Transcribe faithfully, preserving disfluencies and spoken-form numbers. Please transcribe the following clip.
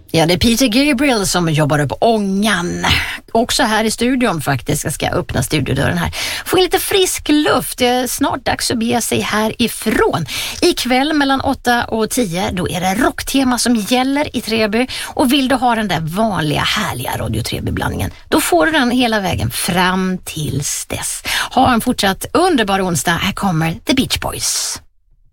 Ja, det är Peter Gabriel som jobbar upp ångan. Också här i studion faktiskt. Jag ska öppna studiodörren här. Få in lite frisk luft. Det är snart dags att bege sig härifrån. Ikväll mellan åtta och tio, då är det rocktema som gäller i Treby. Och vill du ha den där vanliga härliga Radio Treby-blandningen, då får du den hela vägen fram tills dess. Ha en fortsatt underbar onsdag. Här kommer The Beach Boys.